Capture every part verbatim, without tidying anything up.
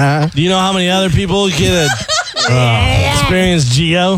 Do you know how many other people get a uh, experience Geo?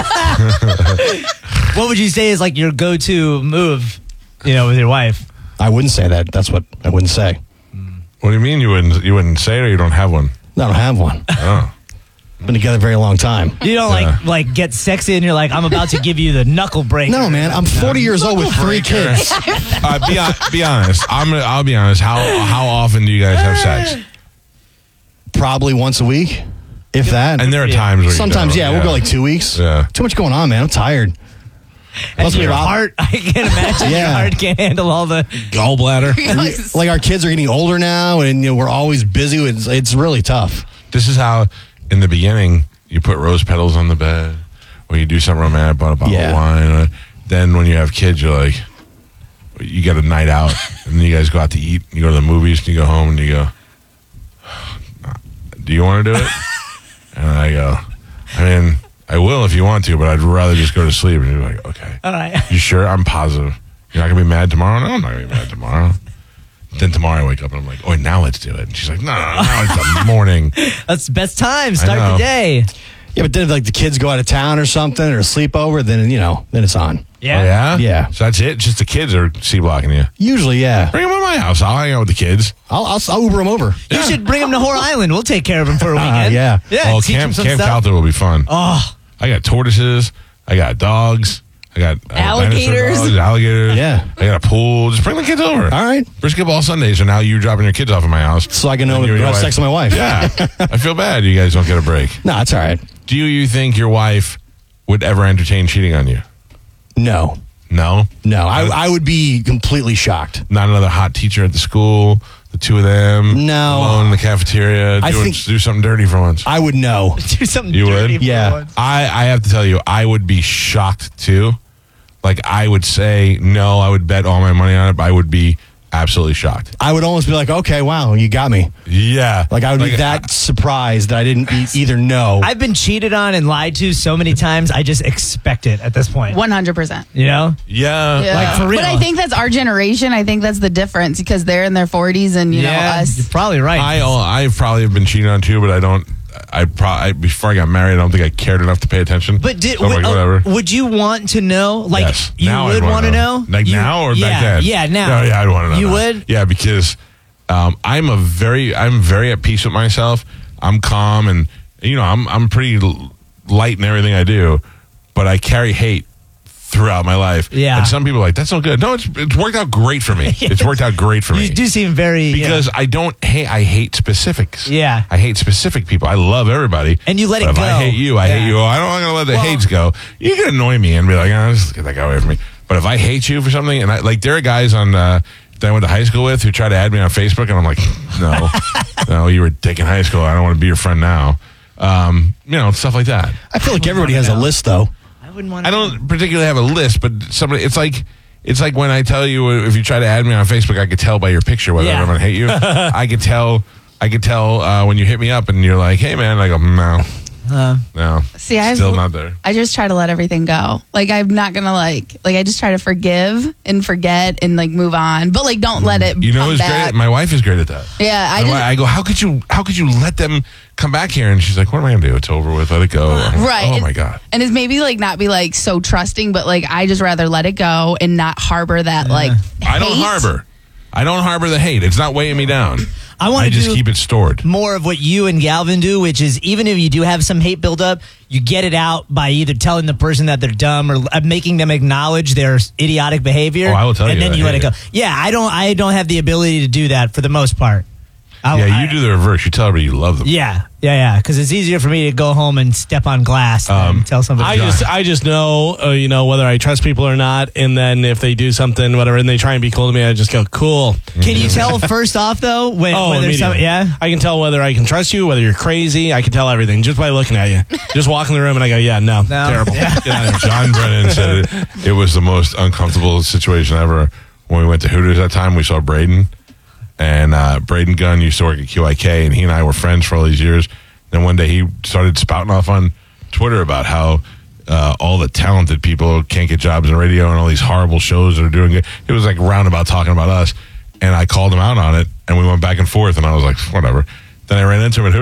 What would you say is like your go-to move, you know, with your wife? I wouldn't say that. That's what I wouldn't say. What do you mean you wouldn't you wouldn't say it, or you don't have one? I don't have one. Oh. Been together a very long time. You don't Yeah. like like get sexy and you're like, I'm about to give you the knuckle break. No, man. I'm forty years old with three kids. Uh, be, hon- be honest. I'm gonna, I'll be honest. How how often do you guys have sex? Probably once a week, if that. And there are times where you Sometimes, don't, yeah, we'll go like two weeks. Yeah. Too much going on, man. I'm tired. And Plus we your have- heart, I can't imagine your Yeah. heart can't handle all the Gallbladder. Like our kids are getting older now, and you know, we're always busy. It's, it's really tough. This is how, in the beginning, you put rose petals on the bed, or you do something romantic, bought a bottle Yeah. of wine. Or, then when you have kids, you're like, you get a night out, and then you guys go out to eat. You go to the movies, and you go home, and you go, do you want to do it? And I go, I mean, I will if you want to, but I'd rather just go to sleep. And you're like, okay. all right. You sure? I'm positive. You're not going to be mad tomorrow? No, I'm not going to be mad tomorrow. Then tomorrow I wake up and I'm like, oh, now let's do it. And she's like, no, no, now it's the morning. That's the best time. I Start know. the day. Yeah, but then if like the kids go out of town or something or sleep over, then you know, then it's on. Yeah. Oh, yeah? Yeah. So that's it? Just the kids are C-blocking you? Usually, yeah. Bring them to my house. I'll hang out with the kids. I'll I'll, I'll Uber them over. You should bring him to Whore Island. We'll take care of him for a weekend. Uh, yeah. Yeah. oh, teach him Camp, some Camp stuff. Calta will be fun. Oh, I got tortoises. I got dogs. I got I got dinosaur Alligators. dogs, alligators. Yeah. I got a pool. Just bring the kids over. All right. Brisket ball Sundays, so now you're dropping your kids off at my house. So I can know And to you and your have wife- sex with my wife. Yeah. I feel bad you guys don't get a break. No, it's all right. Do you think your wife would ever entertain cheating on you? No. No? No. I, I would be completely shocked. Not another hot teacher at the school? The two of them? No. Alone in the cafeteria? I doing, think- do something dirty for once? I would know. do something You dirty would? for Yeah. once. I, I have to tell you, I would be shocked too. Like, I would say no, I would bet all my money on it, but I would be absolutely shocked. I would almost be like, okay, wow, you got me. Yeah. Like I would be Like, that surprised that I didn't e- either know. I've been cheated on and lied to so many times. I just expect it at this point. one hundred percent. You know? Yeah. Yeah. Like, for real. But I think that's our generation. I think that's the difference because they're in their forties and, you know, You're us. probably right. I I probably have been cheated on too, but I don't. I probably before I got married, I don't think I cared enough to pay attention. But did, So I'm would, like, uh, whatever. would you want to know? Like, Yes. you Now I'd would wanna want to know? Like You- now or yeah, back then? Yeah, now. No, yeah, I'd want to know. You now. would? Yeah, because um, I'm a very, I'm very at peace with myself. I'm calm, and you know, I'm I'm pretty l- light in everything I do, but I carry hate throughout my life. Yeah. And some people are like, that's not good. No, it's it's worked out great for me. It's worked out great for me. You do seem very... yeah. Because I don't hate, I hate specifics. Yeah. I hate specific people. I love everybody. And you let but it if go. I hate you, I Yeah. hate you. Oh, I don't, I'm going to let the Well- hates go. You can annoy me and be like, oh, just get that guy away from me. But if I hate you for something, and I, like there are guys on uh, that I went to high school with who try to add me on Facebook, and I'm like, no, no, you were a dick in high school. I don't want to be your friend now. Um, you know, stuff like that. I feel like everybody has a list, though. I wouldn't want to I don't particularly have a list, but somebody, it's like, it's like when I tell you, if you try to add me on Facebook, I could tell by your picture whether Yeah. I'm going to hate you. I could tell, I could tell uh, when you hit me up and you're like, hey man, I go, no, Uh, no, See, I've, still not there. I just try to let everything go. Like, I'm not going to, like, like, I just try to forgive and forget and, like, move on. But, like, don't let it You know come who's back. great? My wife is great at that. Yeah, I My just... wife- I go, how could you, how could you let them come back here? And she's like, what am I going to do? It's over with. Let it go. I'm like, Right. Oh my God. And it's maybe like not be like so trusting, but like I just rather let it go and not harbor that like I don't hate. harbor. I don't harbor the hate. It's not weighing me down. I want I to just do keep it stored. more of what you and Galvin do, which is even if you do have some hate build up, you get it out by either telling the person that they're dumb or uh, making them acknowledge their idiotic behavior. Oh, I will tell and you then I you let it hate go. Yeah, I don't. I don't have the ability to do that for the most part. I, Yeah, you I- do the reverse. You tell everybody you love them. Yeah, yeah, yeah. Because it's easier for me to go home and step on glass than Um, tell somebody. I just, I just know, uh, you know, whether I trust people or not, and then if they do something, whatever, and they try and be cool to me, I just go, cool. Can you tell first off though when Oh, whether some, immediately. yeah? I can tell whether I can trust you, whether you're crazy. I can tell everything just by looking at you. Just walk in the room and I go, yeah, no, No. terrible. Yeah. Get out of here. John Brennan said it, it was the most uncomfortable situation ever. When we went to Hooters that time, we saw Braden. And uh, Braden Gunn used to work at Q I K, and he and I were friends for all these years. Then one day he started spouting off on Twitter about how uh, all the talented people can't get jobs in radio and all these horrible shows that are doing it. It was like roundabout talking about us. And I called him out on it, and we went back and forth, and I was like, whatever. Then I ran into him at Hooters.